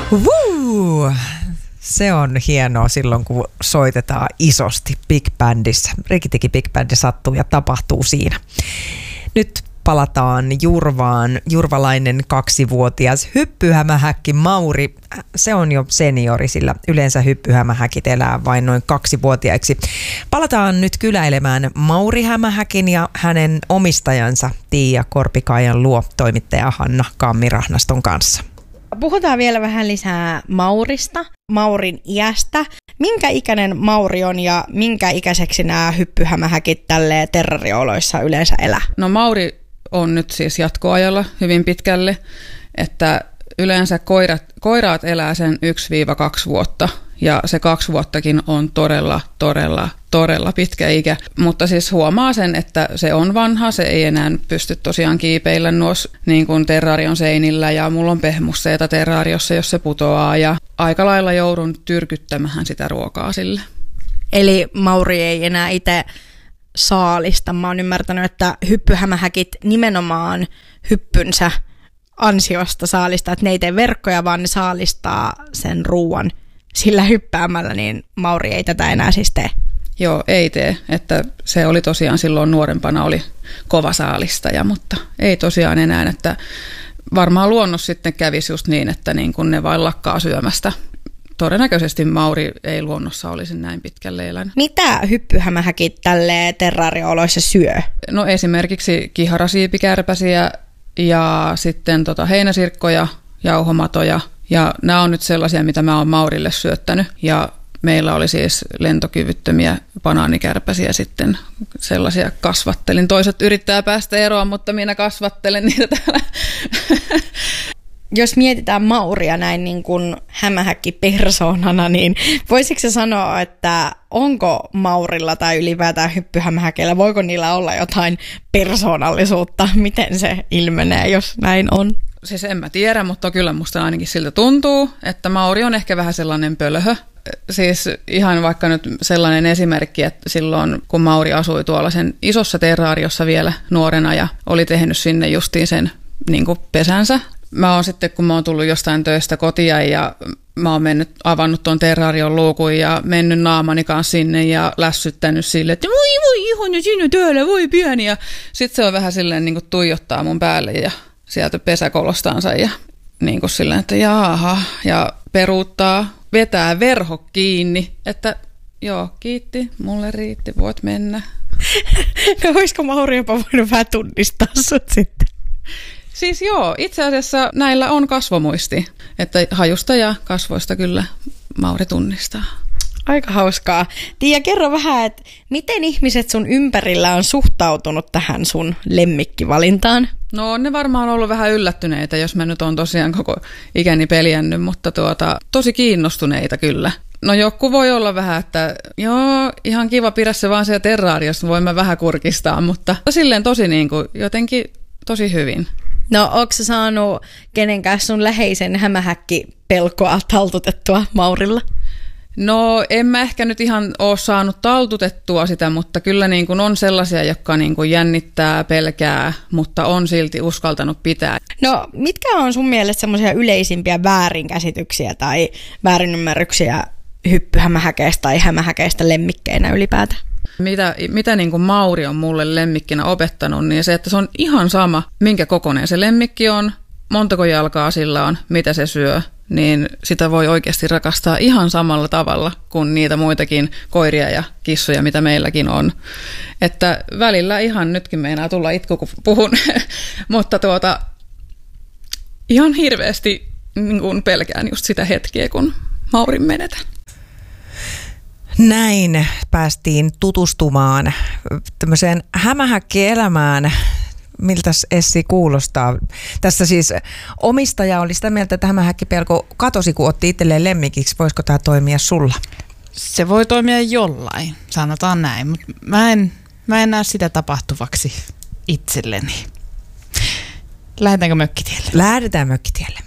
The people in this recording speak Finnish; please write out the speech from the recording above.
Woo! Se on hienoa silloin, kun soitetaan isosti big bandissä. Rikki-tikki big bandi sattuu ja tapahtuu siinä. Nyt palataan Jurvaan. Jurvalainen 2-vuotias hyppyhämähäkki Mauri. Se on jo seniori, sillä yleensä hyppyhämähäkit elää vain noin 2-vuotiaiksi. Palataan nyt kyläilemään Mauri Hämähäkin ja hänen omistajansa Tiia Korpikaijan luo toimittaja Hanna Kammirahnaston kanssa. Puhutaan vielä vähän lisää Maurista, Maurin iästä. Minkä ikäinen Mauri on ja minkä ikäiseksi nämä hyppyhämähäkit tälleen terrarioloissa yleensä elää? No Mauri on nyt siis jatkoajalla hyvin pitkälle, että yleensä koiraat elää sen 1-2 vuotta ja se 2 vuottakin on todella pitkä ikä. Mutta siis huomaa sen, että se on vanha, se ei enää pysty tosiaan kiipeillä nuos niin kuin terrarion seinillä ja mulla on pehmusseita terrariossa, jos se putoaa ja aika lailla joudun tyrkyttämään sitä ruokaa sille. Eli Mauri ei enää itse saalista. Mä oon ymmärtänyt, että hyppyhämähäkit nimenomaan hyppynsä ansiosta saalistaa, että ne ei tee verkkoja, vaan ne saalistaa sen ruuan sillä hyppäämällä, niin Mauri ei tätä enää siis tee. Joo, ei tee. Että se oli tosiaan silloin nuorempana oli kova saalistaja, mutta ei tosiaan enää, että varmaan luonnos sitten kävisi just niin, että niin kun ne vain lakkaa syömästä. Todennäköisesti Mauri ei luonnossa olisi näin pitkälle elänyt. Mitä hyppyhämähäkit tälleen terrarioloissa syö? No esimerkiksi kiharasiipikärpäsiä ja sitten heinäsirkkoja, jauhomatoja. Ja nämä on nyt sellaisia, mitä mä oon Maurille syöttänyt. Ja meillä oli siis lentokyvyttömiä banaanikärpäsiä sitten sellaisia kasvattelin. Toiset yrittää päästä eroon, mutta minä kasvattelen niitä täällä. Jos mietitään Mauria näin niin kuin hämähäkkipersoonana, niin voisitko se sanoa, että onko Maurilla tai ylipäätään hyppyhämähäkeillä, voiko niillä olla jotain persoonallisuutta? Miten se ilmenee, jos näin on? Siis en mä tiedä, mutta kyllä musta ainakin siltä tuntuu, että Mauri on ehkä vähän sellainen pölhö. Siis ihan vaikka nyt sellainen esimerkki, että silloin kun Mauri asui tuolla sen isossa terraariossa vielä nuorena ja oli tehnyt sinne justiin sen niin kuin pesänsä. Mä oon sitten, kun mä oon tullut jostain töistä kotia ja mä oon avannut tuon terrarion luukun ja mennyt naamani kanssa sinne ja lässyttänyt sille, että voi ihana sinä täällä, voi pieni. Ja sit se on vähän silleen niin kuin tuijottaa mun päälle ja sieltä pesäkolostansa ja niin kuin silleen, että jaha, ja peruuttaa, vetää verho kiinni, että joo, kiitti, mulle riitti, voit mennä. No olisiko Mauri jopa voinut vähän tunnistaa sut sitten? Siis joo, itse asiassa näillä on kasvomuisti, että hajusta ja kasvoista kyllä Mauri tunnistaa. Aika hauskaa. Tiia, kerro vähän, että miten ihmiset sun ympärillä on suhtautunut tähän sun lemmikkivalintaan? No on ne varmaan ollut vähän yllättyneitä, jos mä nyt oon tosiaan koko ikäni peliännyt, mutta tosi kiinnostuneita kyllä. No joku voi olla vähän, että joo, ihan kiva, pidä se vaan siellä terraariossa, voin mä vähän kurkistaa, mutta silleen tosi niin kuin jotenkin tosi hyvin. No ootko sä saanut kenenkään sun läheisen hämähäkkipelkoa taltutettua Maurilla? No en mä ehkä nyt ihan ole saanut taltutettua sitä, mutta kyllä niin kuin on sellaisia, jotka niin kuin jännittää, pelkää, mutta on silti uskaltanut pitää. No mitkä on sun mielestä semmoisia yleisimpiä väärinkäsityksiä tai väärinymmärryksiä hyppyhämähäkeistä tai hämähäkeistä lemmikkeinä ylipäätään? Mitä niin kuin Mauri on mulle lemmikkinä opettanut, niin se, että se on ihan sama, minkä kokoinen se lemmikki on, montako jalkaa sillä on, mitä se syö, niin sitä voi oikeasti rakastaa ihan samalla tavalla kuin niitä muitakin koiria ja kissoja, mitä meilläkin on. Että välillä ihan nytkin meinaa tulla itku, kun puhun, mutta ihan hirveästi niin kuin pelkään just sitä hetkeä, kun Maurin menetän. Näin päästiin tutustumaan tämmöiseen hämähäkkielämään. Miltäs Essi kuulostaa? Tässä siis omistaja oli sitä mieltä, että hämähäkkipelko katosi, kun otti itselleen lemmikiksi. Voisiko tämä toimia sulla? Se voi toimia jollain, sanotaan näin, mutta mä en näe sitä tapahtuvaksi itselleni. Lähdetäänkö mökkitielle? Lähdetään mökkitielle.